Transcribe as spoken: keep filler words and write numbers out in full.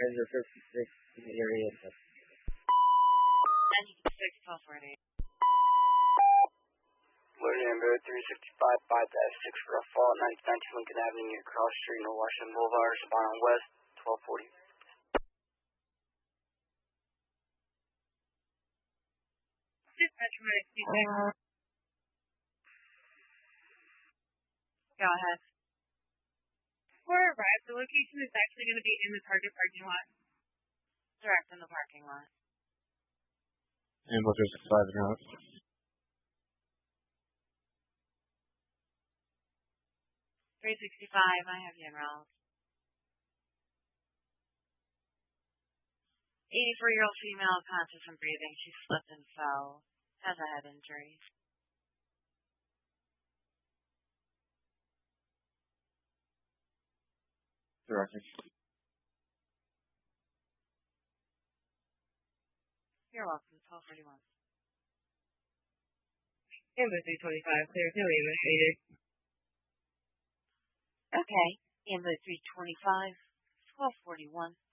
Predator fifty-six in the area. ninety-six, twelve forty. Loading number three sixty-five, five dash six for a fall, nineteen Lincoln Avenue near Cross Street, North Washington Boulevard, respond on West, twelve forty. Dispatch, go ahead. For a ride, the location is actually going to be in the Target parking lot. Direct in the parking lot. Ambulance three sixty-five in route. three sixty-five, I have you en route. eighty-four-year-old female, conscious and breathing. She slipped and fell. Has a head injury. Directing. You're welcome. twelve forty-one. Ambulance three twenty-five, clear to administrator. Okay. Ambulance three twenty-five, twelve forty-one.